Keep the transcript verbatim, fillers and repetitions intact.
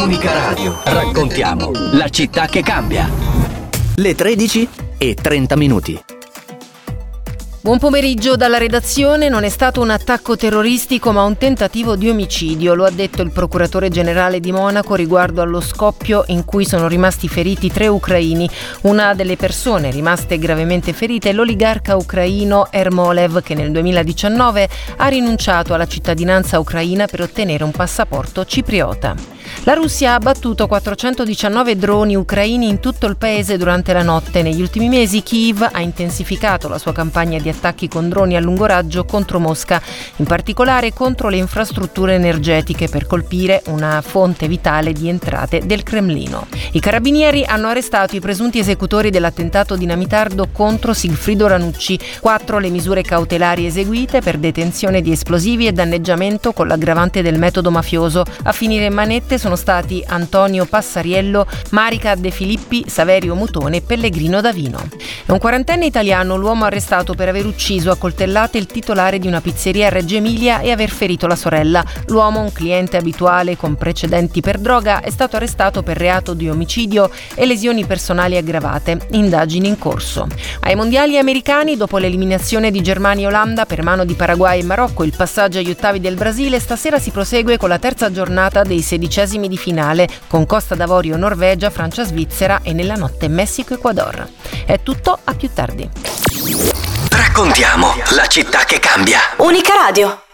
Unica Radio. Raccontiamo la città che cambia. Le tredici e trenta minuti. Buon pomeriggio dalla redazione. Non è stato un attacco terroristico ma un tentativo di omicidio, lo ha detto il procuratore generale di Monaco riguardo allo scoppio in cui sono rimasti feriti tre ucraini. Una delle persone rimaste gravemente ferite è l'oligarca ucraino Ermolev, che nel duemiladiciannove ha rinunciato alla cittadinanza ucraina per ottenere un passaporto cipriota. La Russia ha abbattuto quattrocentodiciannove droni ucraini in tutto il paese durante la notte. Negli ultimi mesi Kiev ha intensificato la sua campagna di attacchi con droni a lungo raggio contro Mosca, in particolare contro le infrastrutture energetiche per colpire una fonte vitale di entrate del Cremlino. I carabinieri hanno arrestato i presunti esecutori dell'attentato dinamitardo contro Sigfrido Ranucci. Quattro le misure cautelari eseguite per detenzione di esplosivi e danneggiamento con l'aggravante del metodo mafioso. A finire in manette sono stati Antonio Passariello, Marica De Filippi, Saverio Mutone e Pellegrino Davino. È un quarantenne italiano l'uomo arrestato per aver ucciso a coltellate il titolare di una pizzeria a Reggio Emilia e aver ferito la sorella. L'uomo, un cliente abituale con precedenti per droga, è stato arrestato per reato di omicidio e lesioni personali aggravate. Indagini in corso. Ai mondiali americani, dopo l'eliminazione di Germania e Olanda per mano di Paraguay e Marocco, il passaggio agli ottavi del Brasile, stasera si prosegue con la terza giornata dei sedicesimi di finale con Costa d'Avorio Norvegia, Francia Svizzera e nella notte Messico Ecuador. È tutto, a più tardi. Raccontiamo la città che cambia. Unica Radio.